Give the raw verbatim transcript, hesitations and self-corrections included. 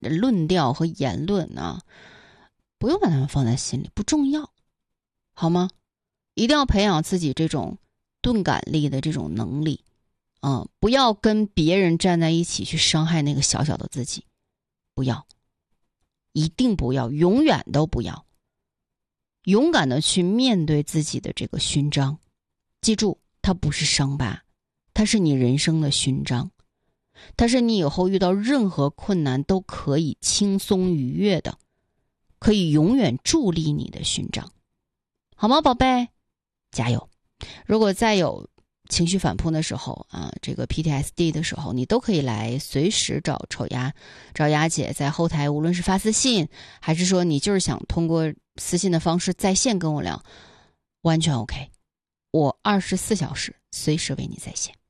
论调和言论啊，不用把它们放在心里，不重要，好吗？一定要培养自己这种钝感力的这种能力啊、呃，不要跟别人站在一起去伤害那个小小的自己，不要，一定不要，永远都不要。勇敢的去面对自己的这个勋章，记住，它不是伤疤，它是你人生的勋章，它是你以后遇到任何困难都可以轻松愉悦的，可以永远助力你的勋章，好吗，宝贝？加油！如果再有情绪反扑的时候啊，这个 P T S D 的时候，你都可以来随时找丑丫，找丫姐在后台，无论是发私信，还是说你就是想通过私信的方式在线跟我聊，完全 OK， 我二十四小时随时为你在线。